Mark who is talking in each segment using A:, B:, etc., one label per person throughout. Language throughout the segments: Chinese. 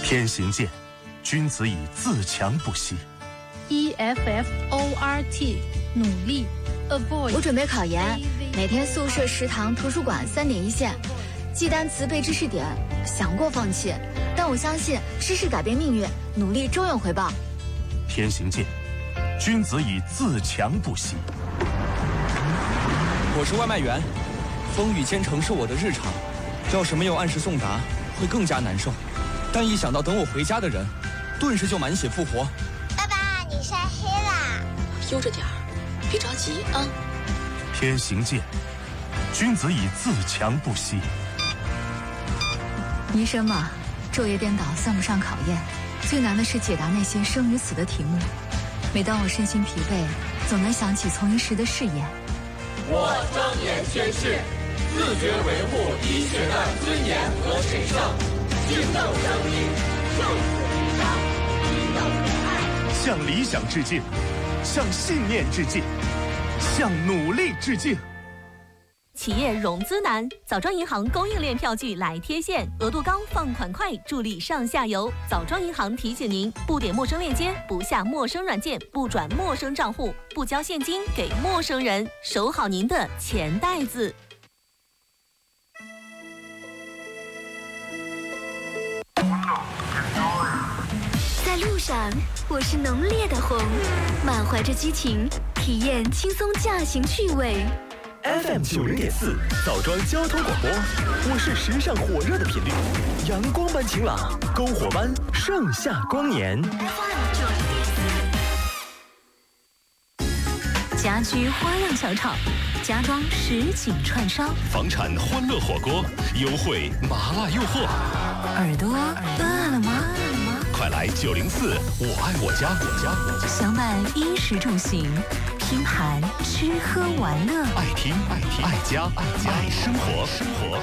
A: 天行健，君子以自强不息。
B: EFFORT 努力 avoid。
C: 我准备考研，每天宿舍、食堂、图书馆3点一线，记单词、背知识点，想过放弃，但我相信知识改变命运，努力终有回报。
A: 天行健，君子以自强不息。
D: 我是外卖员，风雨兼程是我的日常，要是没有按时送达，会更加难受。但一想到等我回家的人，顿时就满血复活。
E: 爸爸，你晒黑啦！
F: 悠着点儿，别着急啊。
A: 天行健，君子以自强不息。
C: 医生嘛，昼夜颠倒算不上考验，最难的是解答那些生与死的题目。每当我身心疲惫，总能想起从医时的誓言。
G: 我庄严宣誓，自觉维护医学的尊严和神圣，敬奉生命，就此一张，应有仁爱。
A: 向理想致敬，向信念致敬，向努力致敬。
H: 企业融资难，枣庄银行供应链票据来贴现，额度高，放款快，助力上下游。枣庄银行提醒您：不点陌生链接，不下陌生软件，不转陌生账户，不交现金给陌生人，守好您的钱袋子。
I: 在路上，我是浓烈的红，满怀着激情，体验轻松驾行趣味。
J: FM 90.4枣庄交通广播，我是时尚火热的频率，阳光般晴朗，篝火般盛夏光年。
H: 家居花样小炒，家装实景串烧，
A: 房产欢乐火锅，优惠麻辣诱惑。
H: 耳朵饿了吗？
A: 快来904我爱我家。
H: 相伴衣食住行，拼盘吃喝玩乐，
A: 爱听爱家爱生活。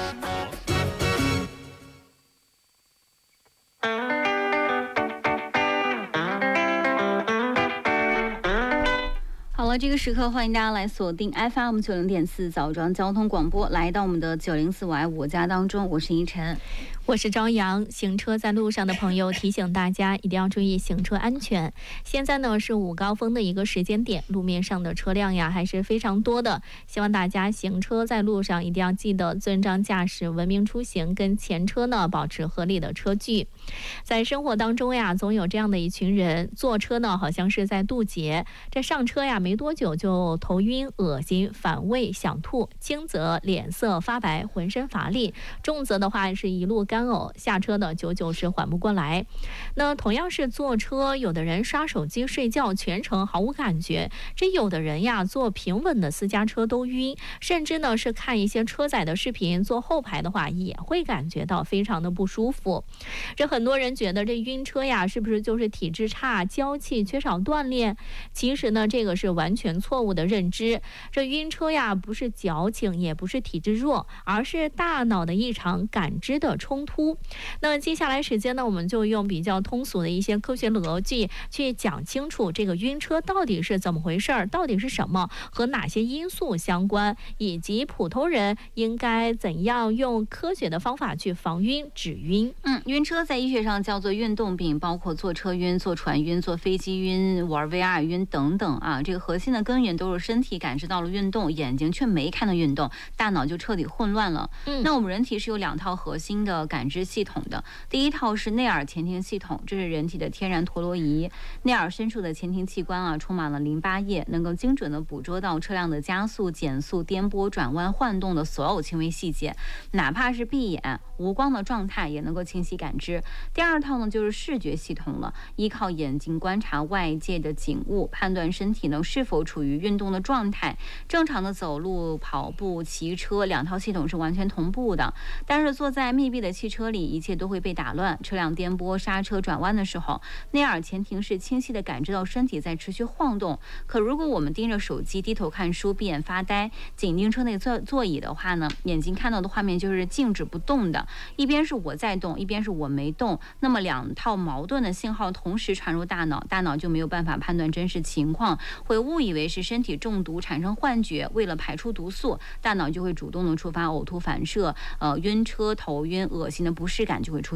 K: 好了，这个时刻欢迎大家来锁定 FM 90.4枣庄交通广播，来到我们的904我爱我家当中，我是依晨。
L: 我是朝阳。行车在路上的朋友提醒大家一定要注意行车安全。现在呢是午高峰的一个时间点，路面上的车辆呀还是非常多的，希望大家行车在路上一定要记得遵章驾驶，文明出行，跟前车呢保持合理的车距。在生活当中呀，总有这样的一群人，坐车呢好像是在渡劫，这上车呀没多久就头晕、恶心、反胃、想吐，轻则脸色发白、浑身乏力，重则的话是一路干呕，下车的久久是缓不过来。那同样是坐车，有的人刷手机睡觉，全程毫无感觉，这有的人呀坐平稳的私家车都晕，甚至呢是看一些车载的视频，坐后排的话也会感觉到非常的不舒服。这很多人觉得这晕车呀是不是就是体质差、娇气、缺少锻炼？其实呢这个是完全错误的认知。这晕车呀不是矫情，也不是体质弱，而是大脑的一场感知的冲突。那接下来时间呢，我们就用比较通俗的一些科学逻辑去讲清楚这个晕车到底是怎么回事，到底是什么，和哪些因素相关，以及普通人应该怎样用科学的方法去防晕止晕。
K: 晕车在医学上叫做运动病，包括坐车晕、坐船晕、坐飞机晕、玩 VR 晕等等啊。这个核心的根源都是身体感知到了运动，眼睛却没看到运动，大脑就彻底混乱了。那我们人体是有2套核心的感知系统的，第一套是内耳前庭系统，这是人体的天然陀螺仪。内耳深处的前庭器官啊，充满了淋巴液，能够精准的捕捉到车辆的加速、减速、颠簸、转弯、晃动的所有轻微细节，哪怕是闭眼无光的状态也能够清晰感知。第二套呢就是视觉系统了，依靠眼睛观察外界的景物，判断身体呢是否处于运动的状态。正常的走路、跑步、骑车，2套系统是完全同步的。但是坐在密闭的汽车里，一切都会被打乱。车辆颠簸、刹车、转弯的时候，内耳前庭是清晰的感知到身体在持续晃动。可如果我们盯着手机、低头看书、闭眼发呆，紧盯车内座椅的话呢，眼睛看到的画面就是静止不动的，一边是我在动，一边是我没动，那么2套矛盾的信号同时传入大脑，大脑就没有办法判断真实情况，会误以为是身体中毒，产生幻觉。为了排出毒素，大脑就会主动的触发呕吐反射，晕车、头晕、恶心的不适感就会出现了。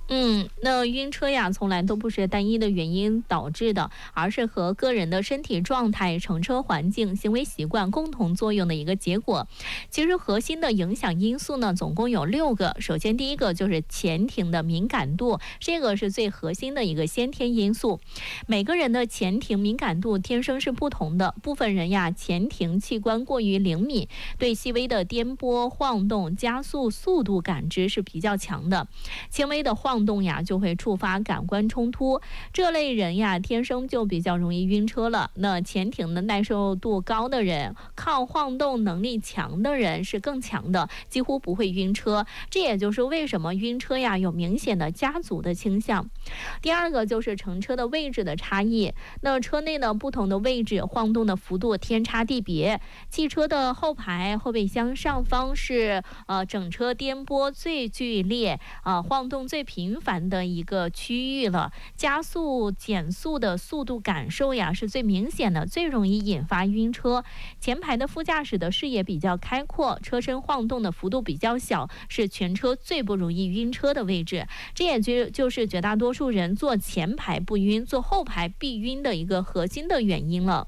L: 那晕车呀，从来都不是单一的原因导致的，而是和个人的身体状态、乘车环境、行为习惯共同作用的一个结果。其实核心的影响因素呢，总共有6个。首先，第一个就是前庭的敏感度，这个是最核心的一个先天因素。每个人的前庭敏感度天生是不同的，部分人呀，前庭器官过于灵敏，对细微的颠簸、晃动、加速速度感知是比较强的，轻微的晃动呀就会触发感官冲突，这类人呀天生就比较容易晕车了。那前庭的耐受度高的人，抗晃动能力强的人是更强的，几乎不会晕车。这也就是为什么晕车呀有明显的家族的倾向。第二个就是乘车的位置的差异，那车内的不同的位置晃动的幅度天差地别。汽车的后排后备箱上方是整车颠簸最剧烈、晃动最频繁的一个区域了，加速减速的速度感受呀是最明显的，最容易引发晕车。前排的副驾驶的视野比较开阔，车身晃动的幅度比较小，是全车最不容易晕车的位置。这也就是绝大多数人坐前排不晕，坐后排必晕的一个核心的原因了。